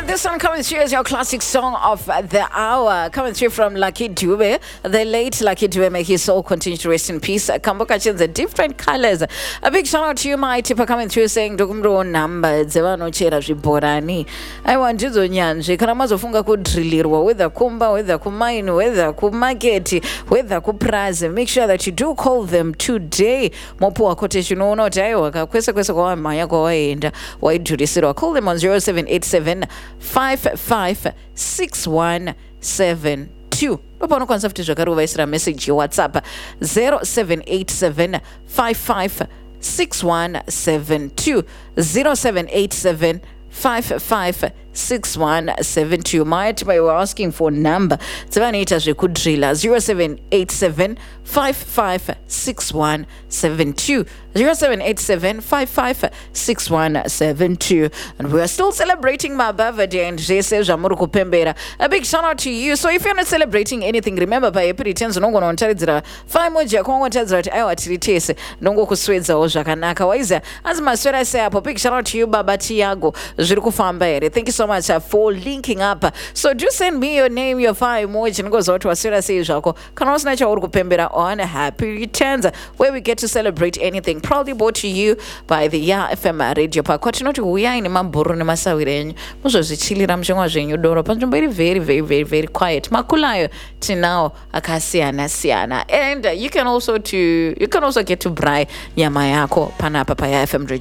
This one coming through is your classic song of the hour, coming through from Lucky Dube. The late Lucky Dube, may his soul continue to rest in peace. Kamboka the different colors. A big shout out to you, my tipper, coming through saying Dokumro number Zevano Chera Riborani. I want you to nyanji Karamazo Funga could drillirwa whether kumba, whether kumain, whether kumaketi, whether kupraze. Make sure that you do call them today. Mopo quotation no Taiwaka, Kwesa Mayako and White Judiciro. Call them on 0787 556172. Papa no concept Jakaruva Isra message your WhatsApp 0787 556172 0787 556172. My we were asking for number 7 could driller 0787 556172 0787 556172. And we are still celebrating my birthday and Jamuruku Pembera. A big shout out to you. So if you're not celebrating anything, remember by April 10th no gono ntalizira 5 moja kwa ntalizira ati ayo atilitese nongo kuswedza ojakanaka waiza as maswera say apo. Big shout out to you Baba Tiago Jiruku Fambere. Thank you so much for linking up. So do send me your name, your 5 moja and goes out to Aswera say jako kana osinacha uruku pembera on happy returns where we get to celebrate anything. Proudly brought to you by the Ya FM Radio Park. Kwatinoti uya ini maburu ni masawirenyu muzo zichilira mshengwa zvenyu doro panzvimbo iri very quiet makulayo tinao akasiyana. And you can also get to buy nyama yako panapa pa Ya FM Radio